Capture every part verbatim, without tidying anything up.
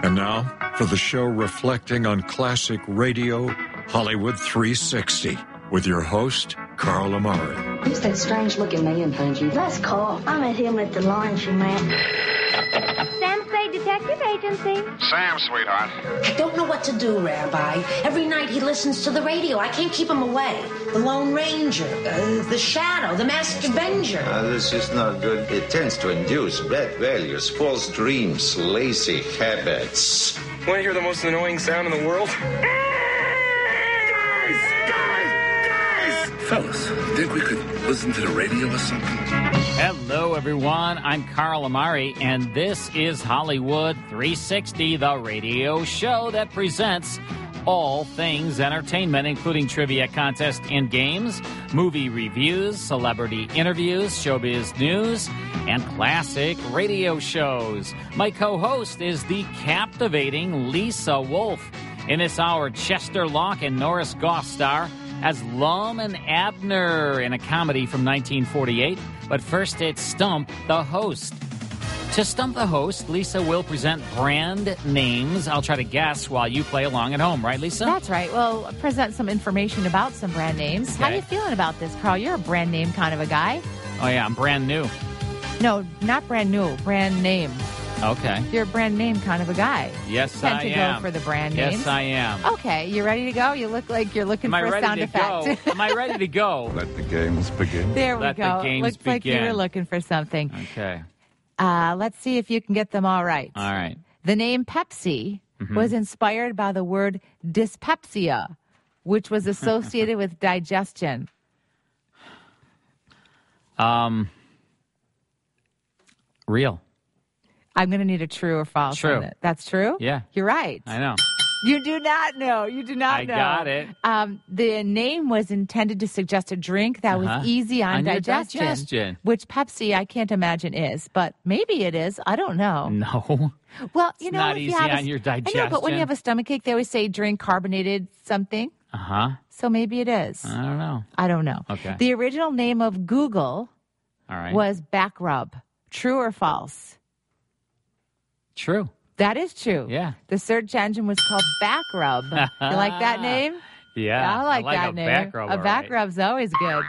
And now, for the show reflecting on classic radio, Hollywood three sixty, with your host, Carl Amari. Who's that strange-looking man, Punji? That's Carl. I met him at the laundromat. Sam Spade Detective Agency. Sam, sweetheart. I don't know what to do, Rabbi. Every night he listens to the radio. I can't keep him away. The Lone Ranger, uh, the Shadow, the Masked Avenger. Uh, this is not good. It tends to induce bad values, false dreams, lazy habits. Want to hear the most annoying sound in the world? Fellas, think we could listen to the radio or something? Hello, everyone. I'm Carl Amari, and this is Hollywood three sixty, the radio show that presents all things entertainment, including trivia contests and games, movie reviews, celebrity interviews, showbiz news, and classic radio shows. My co-host is the captivating Lisa Wolf. In this hour, Chester Locke and Norris Goff star as Lum and Abner in a comedy from nineteen forty-eight. But first, it's Stump the Host. To Stump the Host, Lisa will present brand names. I'll try to guess while you play along at home. Right, Lisa? That's right. We'll present some information about some brand names. Okay. How are you feeling about this, Carl? You're a brand name kind of a guy. Oh, yeah, I'm brand new. No, not brand new. Brand name. Okay. You're a brand name kind of a guy. Yes, you tend I to am. go for the brand yes, names. Yes, I am. Okay, you ready to go? You look like you're looking Am for I a ready sound to effect. Go? Am I ready to go? Let the games begin. There we Let go. the games Looks begin. like you were looking for something. Okay. Uh, let's see if you can get them all right. All right. The name Pepsi mm-hmm. was inspired by the word dyspepsia, which was associated with digestion. Um, real. I'm going to need a true or false True. on it. That's true? Yeah. You're right. I know. You do not know. You do not I know. got it. Um, the name was intended to suggest a drink that Uh-huh. was easy on, On your digestion, digestion. which Pepsi I can't imagine is, but maybe it is. I don't know. No. Well, you It's know, not if easy you have on a, your I know, but when you digestion. have a stomachache, they always say drink carbonated something. Uh-huh. So maybe it is. I don't know. I don't know. Okay. The original name of Google All right. was back rub. True or false? True. That is true. Yeah. The search engine was called Backrub. You like that name? Yeah. I like, that a name. back rub, a all back right. rub's always good.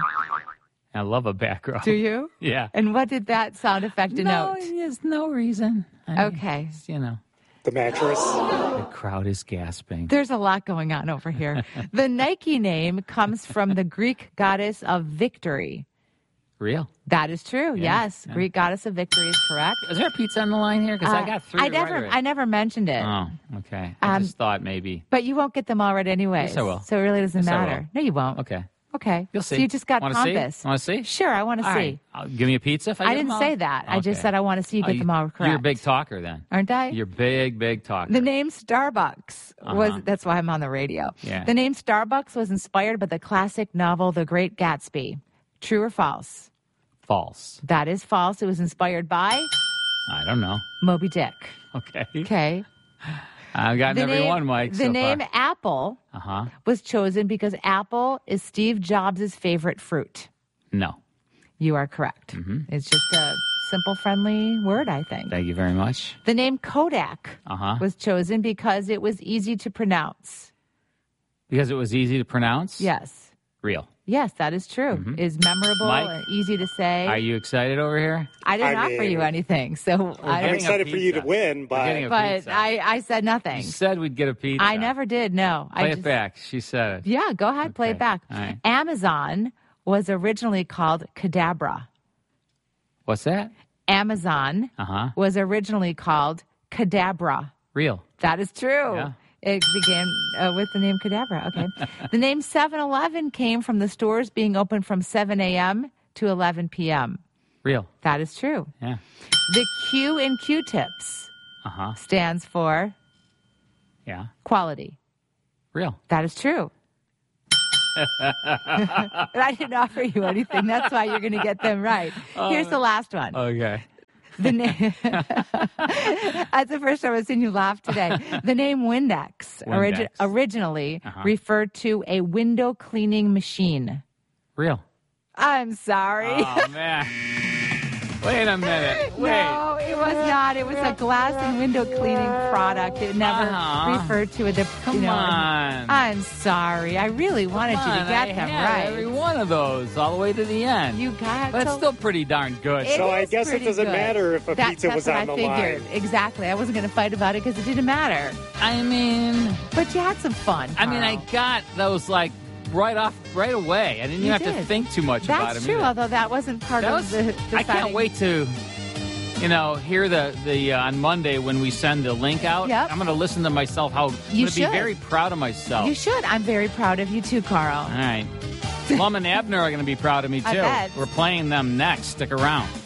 I love a back rub. Do you? Yeah. And what did that sound effect denote? No, there's no reason. I, Okay. it's, You know, The mattress. the crowd is gasping. There's a lot going on over here. The Nike name comes from the Greek goddess of victory. Real. That is true. Yeah, Yes. yeah. Greek goddess of victory is correct. Is there a pizza on the line here? Because I Uh, got three. I never, right away. I never mentioned it. Oh, okay. I Um, just thought maybe. But you won't get them all right anyway. Yes, I will. So it really doesn't Yes, I matter. will. No, you won't. Okay. Okay. You'll see. So you just got Wanna see? pompous. Want to see? Sure, I want to All see. right. I'll- give me a pizza if I, I get didn't them all? say that. I just Okay. said I want to see you Oh, get them all correct. You're a big talker then. Aren't I? You're big, big talker. The name Starbucks was, Uh-huh. that's why I'm on the radio. Yeah. The name Starbucks was inspired by the classic novel The Great Gatsby. True or false? False. That is false. It was inspired by I don't know. Moby Dick. Okay. Okay. I've gotten The every name, one, Mike. the so name far. Apple Uh-huh. was chosen because apple is Steve Jobs' favorite fruit. No. You are correct. Mm-hmm. It's just a simple, friendly word, I think. Thank you very much. The name Kodak Uh-huh. was chosen because it was easy to pronounce. Because it was easy to pronounce? Yes. Real. Yes, that is true. Mhm. Is memorable Mike, and easy to say. Are you excited over here? I didn't I offer mean- you anything, so We're I I'm getting a excited for you to pizza. win, We're getting but a but pizza. I, I said nothing. You said we'd get a pizza. I never did, no. Play I it just, back. She said it. Yeah, go ahead, play Okay. it back. All right. Amazon was originally called Cadabra. What's that? Amazon Uh-huh. was originally called Cadabra. Real. That is true. Yeah. It began uh, with the name Cadabra. Okay. The name seven eleven came from the stores being open from seven a.m. to eleven p.m. Real. That is true. Yeah. The Q in Q-tips Uh-huh. stands for Yeah. quality. Real. That is true. But I didn't offer you anything. That's why you're going to get them right. Here's the last one. Okay. The name. That's the first time I've seen you laugh today. The name Windex, origi- Windex. originally Uh-huh. referred to a window cleaning machine. Real. I'm sorry. Oh, man. Wait a minute. Wait. No, it was not. It was a glass and window cleaning product. It never Uh-huh. referred to a different. Come you know, on. I'm sorry. I really wanted Come you to on, get I them had right. every one of those all the way to the end. You got But it's so- still pretty darn good. It So I is guess it pretty doesn't good. matter if a That- pizza that's was what on I the figured. line. Exactly. I wasn't going to fight about it because it didn't matter. I mean, But you had some fun. I mean, I Carl. got those like right off, right away. I didn't even You have to did. think too much about That's them. true, either. although that wasn't part That of was, the I can't deciding- wait to, you know, hear the the uh, on Monday when we send the link out. Yep. I'm going to listen to myself. How I'm You going to be should. very proud of myself. You should. I'm very proud of you too, Carl. All right. Plum and Abner are going to be proud of me I too. bet. We're playing them next. Stick around.